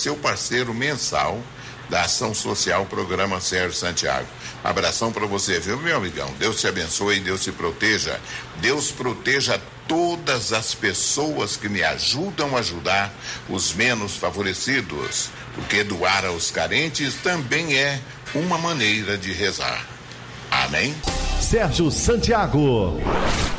seu parceiro mensal da Ação Social Programa Sérgio Santiago. Abração para você, viu, meu amigão? Deus te abençoe e Deus te proteja. Deus proteja todas as pessoas que me ajudam a ajudar os menos favorecidos, porque doar aos carentes também é uma maneira de rezar. Amém? Sérgio Santiago.